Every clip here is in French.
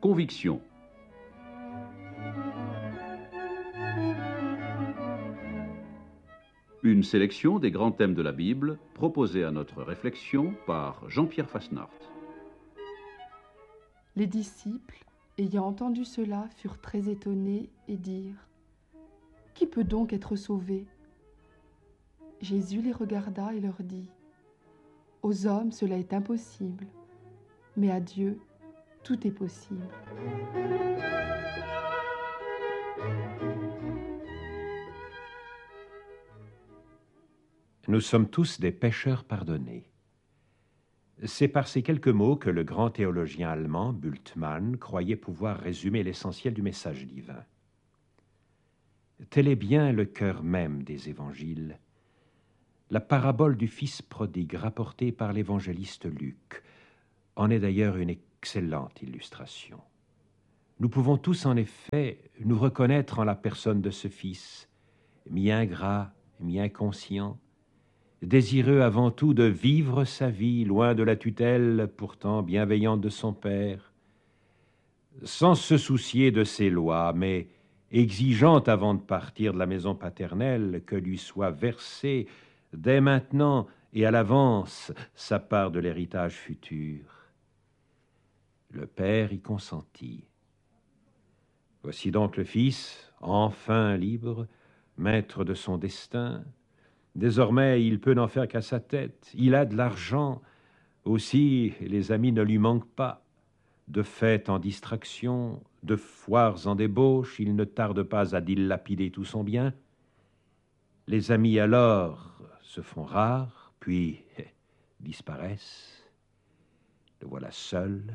Conviction. Une sélection des grands thèmes de la Bible proposée à notre réflexion par Jean-Pierre Fasnart. Les disciples, ayant entendu cela, furent très étonnés et dirent : « Qui peut donc être sauvé ? » Jésus les regarda et leur dit : « Aux hommes cela est impossible, mais à Dieu tout est possible. » Nous sommes tous des pécheurs pardonnés. C'est par ces quelques mots que le grand théologien allemand Bultmann croyait pouvoir résumer l'essentiel du message divin. Tel est bien le cœur même des évangiles. La parabole du fils prodigue rapportée par l'évangéliste Luc en est d'ailleurs une excellente illustration. Nous pouvons tous en effet nous reconnaître en la personne de ce fils, mi-ingrat, mi-inconscient, désireux avant tout de vivre sa vie loin de la tutelle pourtant bienveillante de son père, sans se soucier de ses lois, mais exigeant avant de partir de la maison paternelle que lui soit versée dès maintenant et à l'avance sa part de l'héritage futur. Le père y consentit. Voici donc le fils, enfin libre, maître de son destin. Désormais, il peut n'en faire qu'à sa tête. Il a de l'argent. Aussi, les amis ne lui manquent pas. De fêtes en distraction, de foires en débauche, il ne tarde pas à dilapider tout son bien. Les amis alors se font rares, puis disparaissent. Le voilà seul,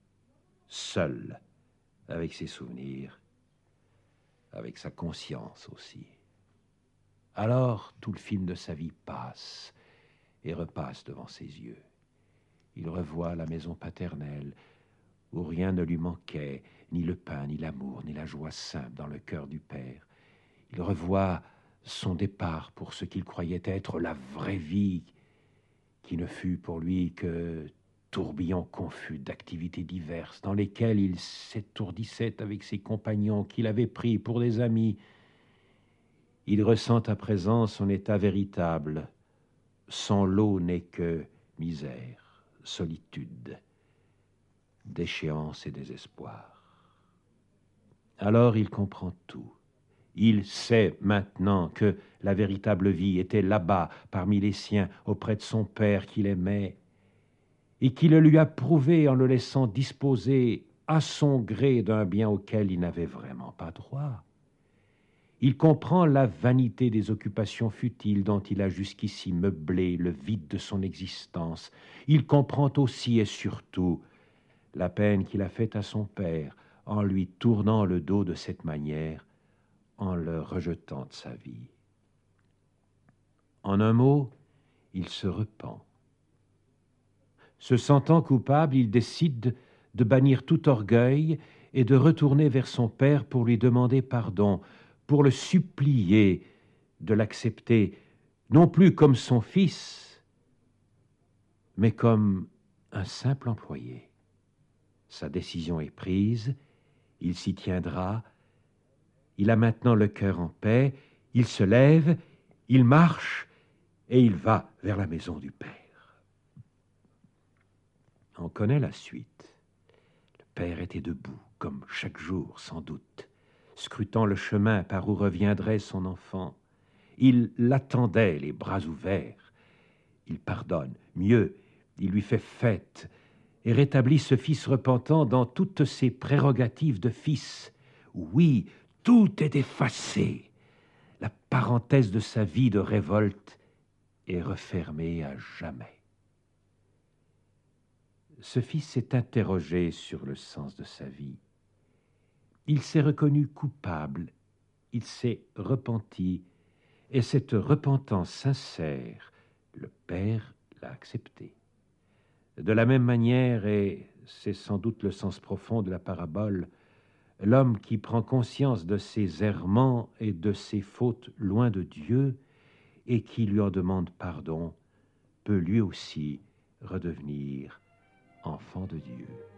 avec ses souvenirs, avec sa conscience aussi. Alors, tout le film de sa vie passe et repasse devant ses yeux. Il revoit la maison paternelle, où rien ne lui manquait, ni le pain, ni l'amour, ni la joie simple dans le cœur du père. Il revoit son départ pour ce qu'il croyait être la vraie vie, qui ne fut pour lui que tourbillon confus d'activités diverses, dans lesquelles il s'étourdissait avec ses compagnons qu'il avait pris pour des amis. Il ressent à présent son état véritable. Son lot n'est que misère, solitude, déchéance et désespoir. Alors il comprend tout. Il sait maintenant que la véritable vie était là-bas, parmi les siens, auprès de son père qu'il aimait, et qui le lui a prouvé en le laissant disposer à son gré d'un bien auquel il n'avait vraiment pas droit. Il comprend la vanité des occupations futiles dont il a jusqu'ici meublé le vide de son existence. Il comprend aussi et surtout la peine qu'il a faite à son père en lui tournant le dos de cette manière, en le rejetant de sa vie. En un mot, il se repent. Se sentant coupable, il décide de bannir tout orgueil et de retourner vers son père pour lui demander pardon, pour le supplier de l'accepter, non plus comme son fils, mais comme un simple employé. Sa décision est prise, il s'y tiendra, il a maintenant le cœur en paix, il se lève, il marche et il va vers la maison du père. On connaît la suite. Le père était debout, comme chaque jour sans doute, scrutant le chemin par où reviendrait son enfant. Il l'attendait, les bras ouverts. Il pardonne, mieux, il lui fait fête et rétablit ce fils repentant dans toutes ses prérogatives de fils. Oui, tout est effacé. La parenthèse de sa vie de révolte est refermée à jamais. Ce fils s'est interrogé sur le sens de sa vie. Il s'est reconnu coupable, il s'est repenti, et cette repentance sincère, le Père l'a acceptée. De la même manière, et c'est sans doute le sens profond de la parabole, l'homme qui prend conscience de ses errements et de ses fautes loin de Dieu et qui lui en demande pardon, peut lui aussi redevenir enfant de Dieu.